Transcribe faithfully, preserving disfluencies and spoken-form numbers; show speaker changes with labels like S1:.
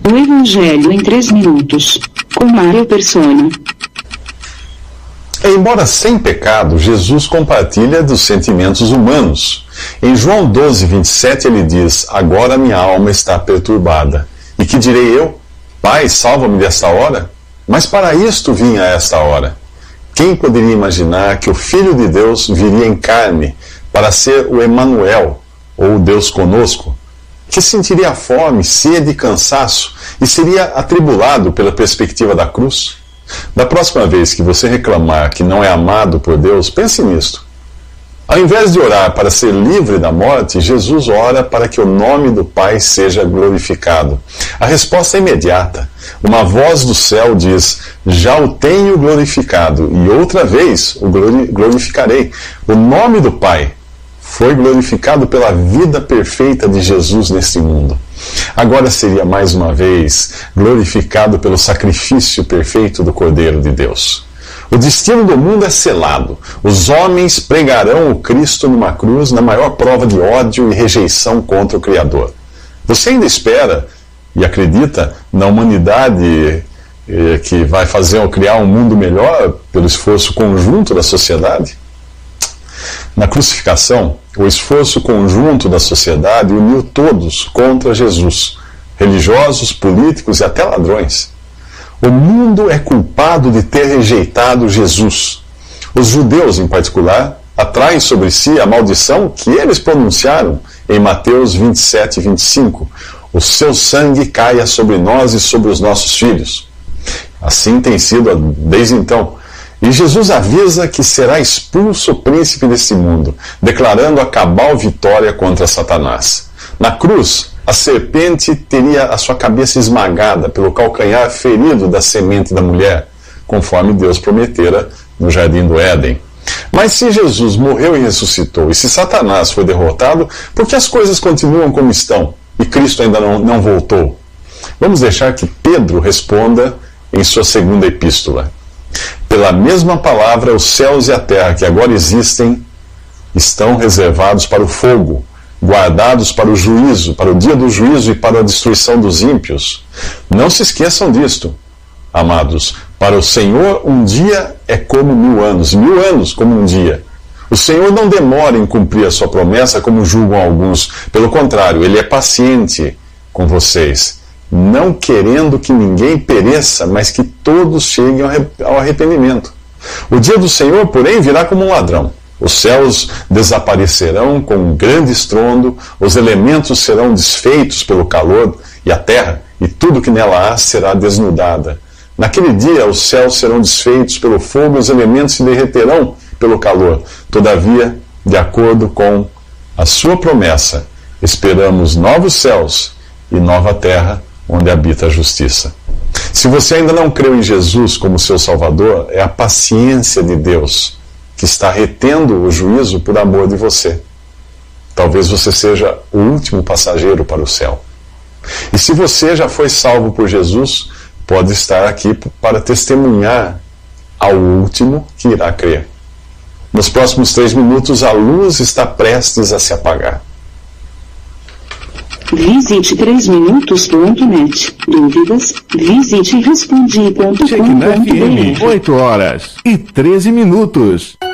S1: O Evangelho em três minutos, com Mário Persona.
S2: Embora sem pecado, Jesus compartilha dos sentimentos humanos. Em João doze, vinte e sete, ele diz: agora minha alma está perturbada. E que direi eu? Pai, salva-me desta hora? Mas para isto vim a esta hora. Quem poderia imaginar que o Filho de Deus viria em carne para ser o Emanuel, ou o Deus conosco, que sentiria fome, sede e cansaço e seria atribulado pela perspectiva da cruz? Da próxima vez que você reclamar que não é amado por Deus, pense nisto. Ao invés de orar para ser livre da morte, Jesus ora para que o nome do Pai seja glorificado. A resposta é imediata. Uma voz do céu diz: já o tenho glorificado, e outra vez o glorificarei. O nome do Pai foi glorificado pela vida perfeita de Jesus neste mundo. Agora seria mais uma vez glorificado pelo sacrifício perfeito do Cordeiro de Deus. O destino do mundo é selado. Os homens pregarão o Cristo numa cruz na maior prova de ódio e rejeição contra o Criador. Você ainda espera e acredita na humanidade eh, que vai fazer criar um mundo melhor pelo esforço conjunto da sociedade? Na crucificação, o esforço conjunto da sociedade uniu todos contra Jesus, religiosos, políticos e até ladrões. O mundo é culpado de ter rejeitado Jesus. Os judeus, em particular, atraem sobre si a maldição que eles pronunciaram em Mateus vinte e sete, vinte e cinco. O seu sangue caia sobre nós e sobre os nossos filhos. Assim tem sido desde então. E Jesus avisa que será expulso o príncipe desse mundo, declarando a cabal vitória contra Satanás. Na cruz, a serpente teria a sua cabeça esmagada pelo calcanhar ferido da semente da mulher, conforme Deus prometera no jardim do Éden. Mas se Jesus morreu e ressuscitou, e se Satanás foi derrotado, por que as coisas continuam como estão e Cristo ainda não, não voltou? Vamos deixar que Pedro responda em sua segunda epístola. Pela mesma palavra, os céus e a terra que agora existem estão reservados para o fogo, guardados para o juízo, para o dia do juízo e para a destruição dos ímpios. Não se esqueçam disto, amados. Para o Senhor, um dia é como mil anos, mil anos como um dia. O Senhor não demora em cumprir a sua promessa, como julgam alguns. Pelo contrário, Ele é paciente com vocês, não querendo que ninguém pereça, mas que todos cheguem ao arrependimento. O dia do Senhor, porém, virá como um ladrão. Os céus desaparecerão com um grande estrondo, os elementos serão desfeitos pelo calor, e a terra e tudo que nela há será desnudada. Naquele dia os céus serão desfeitos pelo fogo, os elementos se derreterão pelo calor. Todavia, de acordo com a sua promessa, esperamos novos céus e nova terra, onde habita a justiça. Se você ainda não creu em Jesus como seu Salvador, é a paciência de Deus que está retendo o juízo por amor de você. Talvez você seja o último passageiro para o céu. E se você já foi salvo por Jesus, pode estar aqui para testemunhar ao último que irá crer. Nos próximos três minutos, a luz está prestes a se apagar.
S1: Visite três minutos ponto net. Dúvidas? Visite respondi ponto com ponto br.
S3: oito horas e treze minutos.